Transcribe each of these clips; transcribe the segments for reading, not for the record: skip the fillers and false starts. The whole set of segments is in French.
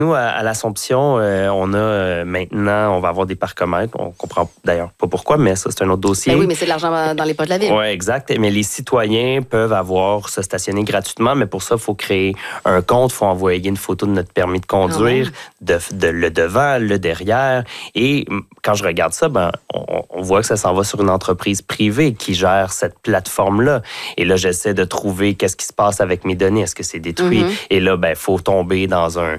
Nous, à l'Assomption, on a maintenant, on va avoir des parcomètres. On comprend d'ailleurs pas pourquoi, mais ça, c'est un autre dossier. Ben oui, mais c'est de l'argent dans les poches de la ville. Oui, exact. Mais les citoyens peuvent se stationner gratuitement, mais pour ça, il faut créer un compte, il faut envoyer une photo de notre permis de conduire, le devant, le derrière. Et quand je regarde ça, on voit que ça s'en va sur une entreprise privée qui gère cette plateforme-là. Et là, j'essaie de trouver qu'est-ce qui se passe avec mes données. Est-ce que c'est détruit? Et là, il faut tomber dans un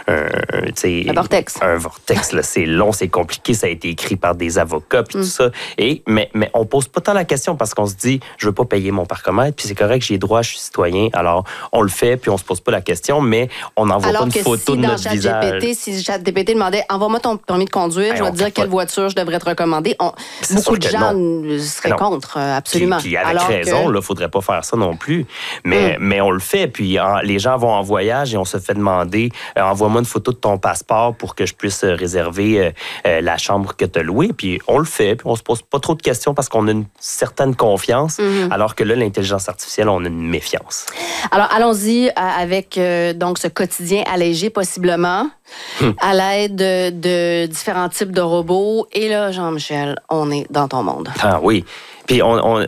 vortex. Un vortex, là, c'est long, c'est compliqué, ça a été écrit par des avocats, puis tout ça. Mais on pose pas tant la question parce qu'on se dit, je veux pas payer mon parcomètre, puis c'est correct, j'ai droit, je suis citoyen. Alors, on le fait, puis on se pose pas la question, mais on n'envoie pas une photo de notre visage. Si ChatGPT demandait, envoie-moi ton permis de conduire, je vais te dire quelle voiture je devrais te recommander. Beaucoup de gens seraient contre, absolument. Puis avec raison, il faudrait pas faire ça non plus. Mais on le fait, puis les gens vont en voyage et on se fait demander, envoie-moi une photo de ton passeport pour que je puisse réserver la chambre que tu as louée. Puis on le fait, puis on se pose pas trop de questions parce qu'on a une certaine confiance, alors que là, l'intelligence artificielle, on a une méfiance. Alors, allons-y avec donc ce quotidien allégé, possiblement, à l'aide de différents types de robots. Et là, Jean-Michel, on est dans ton monde. Ah oui. Puis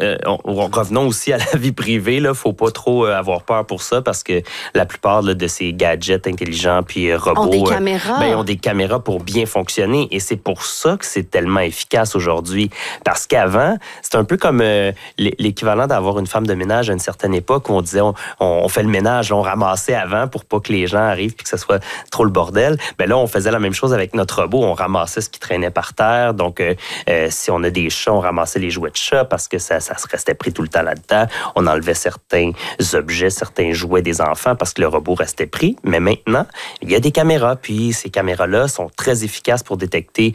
revenons aussi à la vie privée. Il ne faut pas trop avoir peur pour ça parce que la plupart de ces gadgets intelligents puis robots ont des caméras. Ont des caméras pour bien fonctionner. Et c'est pour ça que c'est tellement efficace aujourd'hui. Parce qu'avant, c'est un peu comme l'équivalent d'avoir une femme de ménage à une certaine époque où on disait on fait le ménage, on ramassait avant pour pas que les gens arrivent et que ce soit trop le bordel. Là, on faisait la même chose avec notre robot. On ramassait ce qui traînait par terre. Donc, si on a des chats, on ramassait les jouets de chat parce que ça se restait pris tout le temps là-dedans. On enlevait certains objets, certains jouets des enfants parce que le robot restait pris. Mais maintenant, il y a des caméras. Puis ces caméras-là sont très efficaces pour détecter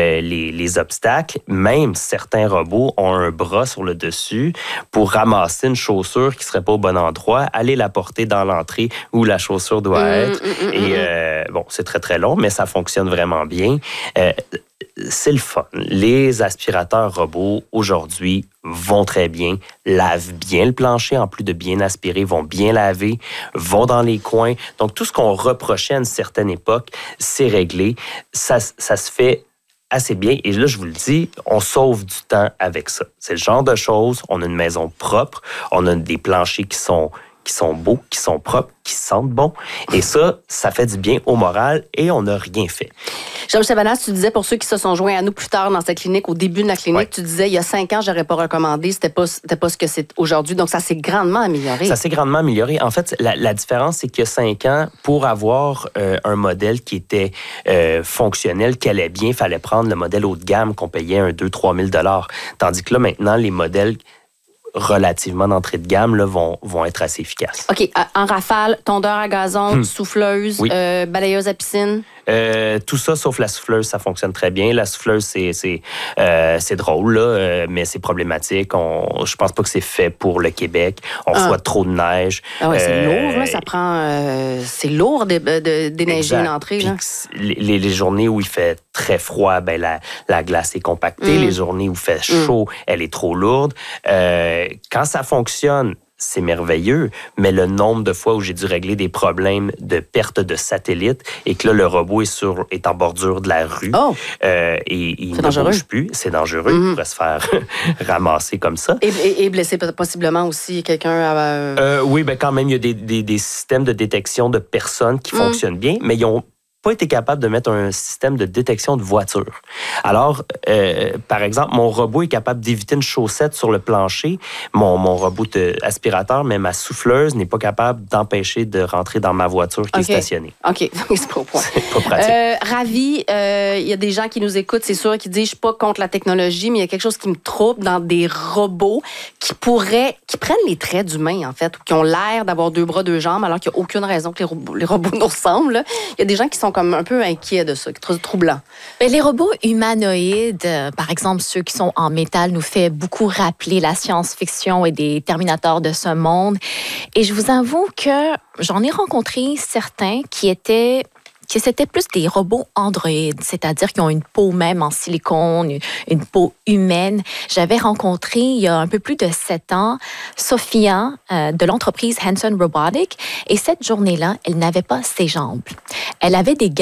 les obstacles. Même certains robots ont un bras sur le dessus pour ramasser une chaussure qui ne serait pas au bon endroit, aller la porter dans l'entrée où la chaussure doit être. Et c'est très, très long, mais ça fonctionne vraiment bien. C'est le fun. Les aspirateurs robots, aujourd'hui, vont très bien, lavent bien le plancher, en plus de bien aspirer, vont bien laver, vont dans les coins. Donc, tout ce qu'on reprochait à une certaine époque, c'est réglé. Ça se fait assez bien. Et là, je vous le dis, on sauve du temps avec ça. C'est le genre de choses, on a une maison propre, on a des planchers qui sont beaux, qui sont propres, qui sentent bon. Et ça fait du bien au moral et on n'a rien fait. Jean-Michel Banas, tu disais, pour ceux qui se sont joints à nous plus tard dans cette clinique, au début de la clinique, tu disais, il y a 5 ans, je n'aurais pas recommandé, c'était pas ce que c'est aujourd'hui. Donc, ça s'est grandement amélioré. Ça s'est grandement amélioré. En fait, la différence, c'est qu'il y a 5 ans, pour avoir un modèle qui était fonctionnel, qui allait bien, il fallait prendre le modèle haut de gamme qu'on payait 2 000 à 3 000 $. Tandis que là, maintenant, les modèles relativement d'entrée de gamme là, vont être assez efficaces. OK. En rafale, tondeur à gazon, souffleuse, balayeuse à piscine? Tout ça, sauf la souffleuse, ça fonctionne très bien. La souffleuse, c'est drôle, là, mais c'est problématique. Je pense pas que c'est fait pour le Québec. On reçoit trop de neige. Ah ouais, c'est lourd, là. Ça prend... c'est lourd déneiger une entrée. Là. Les journées où il fait très froid, la glace est compactée. Les journées où il fait chaud, elle est trop lourde. Quand ça fonctionne, c'est merveilleux, mais le nombre de fois où j'ai dû régler des problèmes de perte de satellite et que là, le robot est en bordure de la rue et il ne bouge plus, c'est dangereux, il pourrait se faire ramasser comme ça. Et blesser possiblement aussi quelqu'un. Oui, quand même, il y a des systèmes de détection de personnes qui fonctionnent bien, mais ils ont pas été capable de mettre un système de détection de voiture. Alors, par exemple, mon robot est capable d'éviter une chaussette sur le plancher. Mon robot aspirateur, mais ma souffleuse n'est pas capable d'empêcher de rentrer dans ma voiture qui est stationnée. OK, c'est pas au point. C'est pas pratique. Ravi, il y a des gens qui nous écoutent, c'est sûr, qui disent, je suis pas contre la technologie, mais il y a quelque chose qui me trouble dans des robots qui prennent les traits d'humains, en fait, ou qui ont l'air d'avoir 2 bras, 2 jambes, alors qu'il n'y a aucune raison que les robots nous ressemblent. Là. Il y a des gens qui sont comme un peu inquiets de ça, troublant. Mais les robots humanoïdes, par exemple ceux qui sont en métal, nous fait beaucoup rappeler la science-fiction et des Terminators de ce monde. Et je vous avoue que j'en ai rencontré certains qui étaient que c'était plus des robots androïdes, c'est-à-dire qui ont une peau même en silicone, une peau humaine. J'avais rencontré il y a un peu plus de 7 ans Sophia de l'entreprise Hanson Robotics et cette journée-là, elle n'avait pas ses jambes. Elle avait des